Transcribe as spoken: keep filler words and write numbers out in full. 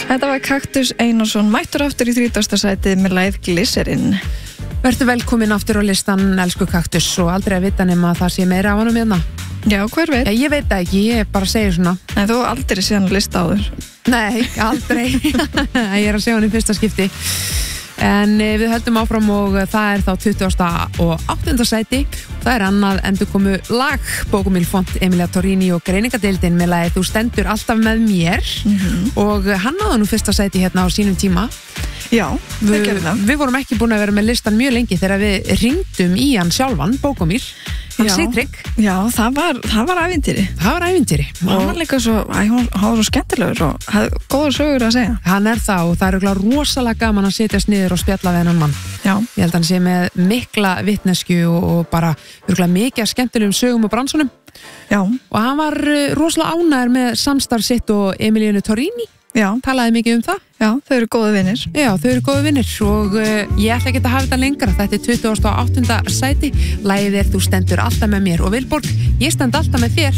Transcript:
Þetta var Kaktus Einarsson mættur aftur í þrítugasta sætið með lagið Glycerin. Vertu velkomin aftur á listan, elsku Kaktus, og aldrei að vita nema að það sé meira af honum hérna. Já, hver veit? Já, ég veit það ekki, ég bara segir svona. Nei, þú aldrei séð hann lista áður. Nei, aldrei. Ég er að segja hann í fyrsta skipti. En við höldum áfram og það er þá tuttugasta og áttunda sæti. Það er annað endurkomu lag, Bókumil Font, Emilia Torrini og Greiningadeildin með lagið Þú stendur alltaf með mér. Mm-hmm. Og hann náði nú fyrsta sæti hérna á sínum tíma. Já, það gerði það. Við vorum ekki búin að vera með listan mjög lengi þegar við hringdum í hann sjálfan, Bókumil. Hann Sigtrygg. Já, það var, það var ævintýri. Það var ævintýri. Og hann var líka svo, æ, hann var svo skemmtilegur og hafði góða sögur að segja. Hann er það og það er örugglega rosalega gaman að setjast niður og spjalla við hennan mann. Já. Ég held að hann sé með mikla vitneskju og bara örugglega mikið af skemmtilegum sögum og bransunum. Já. Og hann var rosalega ánægður með samstarf sitt og Emilianu Torrini. Já. Talaði mikið um það. Já, þau eru góðu vinnir. Já, þau eru góðu vinnir og uh, ég ætla ekki að hafa þetta lengra. Þetta er tuttugasta og áttunda sæti. Lagið er Þú stendur alltaf með mér og Vilborg, ég stend alltaf með þér.